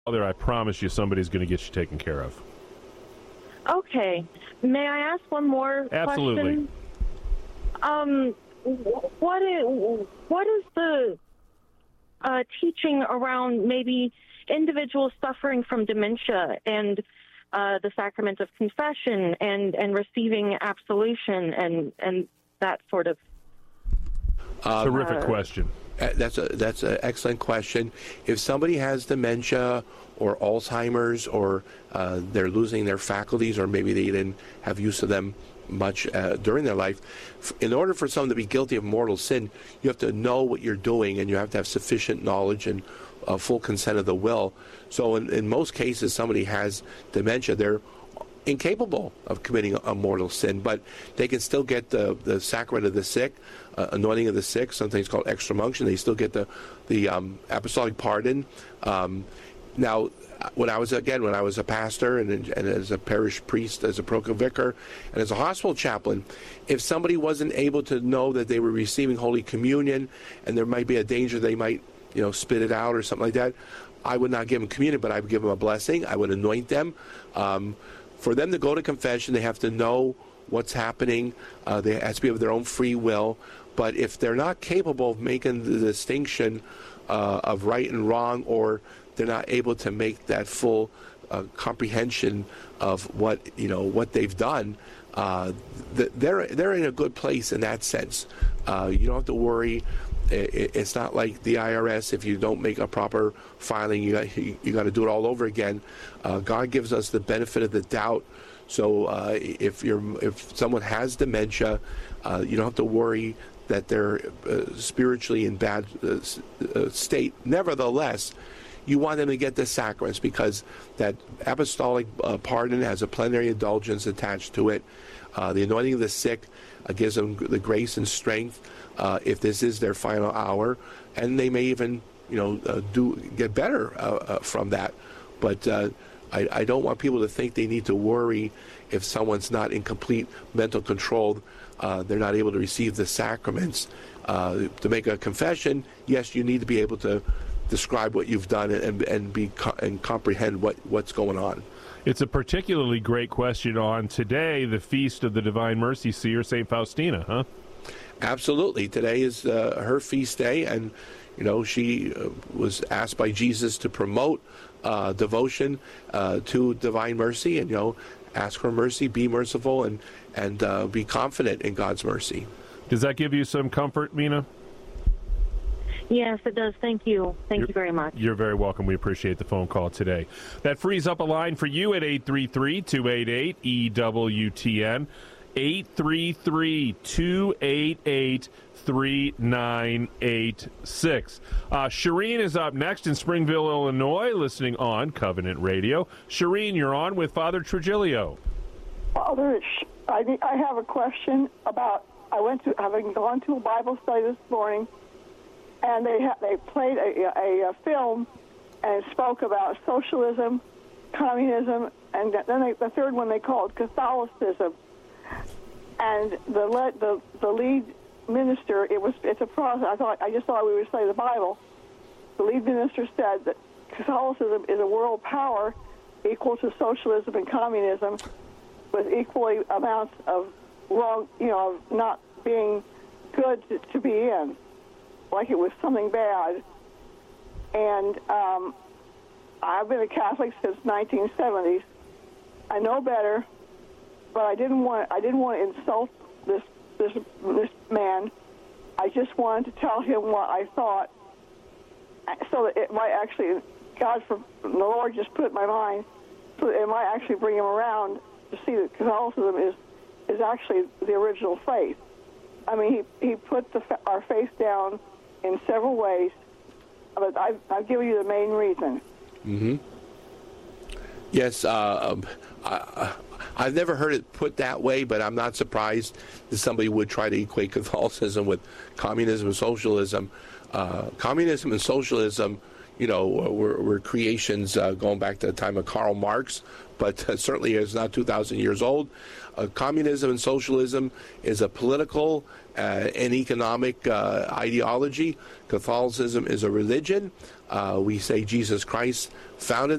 there, I promise you somebody's going to get you taken care of. Okay. May I ask one more Absolutely. question? What is the teaching around maybe individuals suffering from dementia and the sacrament of confession and receiving absolution and that sort of? Terrific question. That's an excellent question. If somebody has dementia or Alzheimer's, or they're losing their faculties, or maybe they didn't have use of them much during their life, in order for someone to be guilty of mortal sin, you have to know what you're doing, and you have to have sufficient knowledge and full consent of the will. So in most cases, somebody has dementia, they're incapable of committing a mortal sin, but they can still get the sacrament of the sick, anointing of the sick, something called extreme unction. They still get the apostolic pardon. Now, when I was a pastor and as a parish priest, as a parochial vicar, and as a hospital chaplain, if somebody wasn't able to know that they were receiving Holy Communion, and there might be a danger they might, spit it out or something like that, I would not give them communion, but I would give them a blessing. I would anoint them. For them to go to confession, they have to know what's happening. They have to be of their own free will. But if they're not capable of making the distinction of right and wrong, or they're not able to make that full comprehension of what they've done, they're in a good place in that sense. You don't have to worry. It's not like the IRS. If you don't make a proper filing, you got to do it all over again. God gives us the benefit of the doubt. So if someone has dementia, you don't have to worry that they're spiritually in bad state. Nevertheless, you want them to get the sacraments, because that apostolic pardon has a plenary indulgence attached to it. The anointing of the sick gives them the grace and strength if this is their final hour, and they may even get better from that. But I don't want people to think they need to worry if someone's not in complete mental control. They're not able to receive the sacraments. To make a confession, yes, you need to be able to describe what you've done and comprehend what's going on. It's a particularly great question on today, the Feast of the Divine Mercy Seer, St. Faustina, huh? Absolutely. Today is her feast day, and she was asked by Jesus to promote devotion to divine mercy, and ask for mercy, be merciful, and be confident in God's mercy. Does that give you some comfort, Mina? Yes, it does. Thank you. Thank you very much. You're very welcome. We appreciate the phone call today. That frees up a line for you at 833-288-EWTN, 833-288-3986. Shireen is up next in Springville, Illinois, listening on Covenant Radio. Shireen, you're on with Father Trigilio. Father, I have a question about, having gone to a Bible study this morning, and they played a film and spoke about socialism, communism, and then the third one they called Catholicism. And the lead minister, it's a process. I just thought we would study the Bible. The lead minister said that Catholicism is a world power equal to socialism and communism, with equally amounts of wrong, of not being good to be in, like it was something bad. And I've been a Catholic since 1970s. I know better, but I didn't want to insult this man. I just wanted to tell him what I thought, so that it might actually, the Lord just put it in my mind, so that it might actually bring him around to see that Catholicism is actually the original faith. I mean, he put our faith down in several ways, but I've given you the main reason. Mm-hmm. Yes, I've never heard it put that way, but I'm not surprised that somebody would try to equate Catholicism with communism and socialism. Communism and socialism, were creations going back to the time of Karl Marx, but certainly is not 2,000 years old. Communism and socialism is a political and economic ideology. Catholicism is a religion. We say Jesus Christ founded